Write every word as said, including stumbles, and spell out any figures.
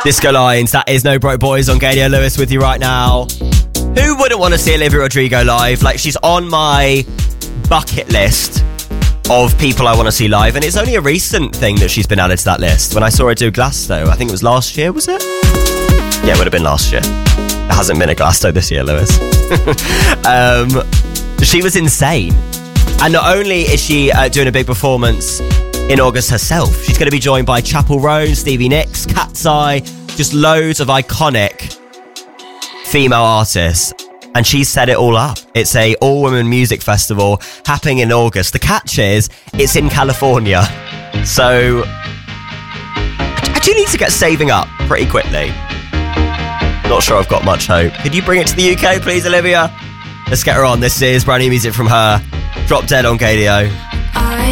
Disco Lines, that is No Broke Boys on Gadio Lewis with you right now. Who wouldn't want to see Olivia Rodrigo live? Like, she's on my bucket list of people I want to see live, and it's only a recent thing that she's been added to that list. When I saw her do Glasgow, I think it was last year, was it? Yeah, it would have been last year. There hasn't been a Glasgow this year, Lewis. um, she was insane. And not only is she uh, doing a big performance in August herself, she's going to be joined by Chapel Roan, Stevie Nicks, Cat's Eye, just loads of iconic female artists. And she's set it all up. It's a all-women music festival happening in August. The catch is, it's in California. So, I do need to get saving up pretty quickly. Not sure I've got much hope. Could you bring it to the U K, please, Olivia? Let's get her on. This is brand new music from her. Drop Dead on Gadio.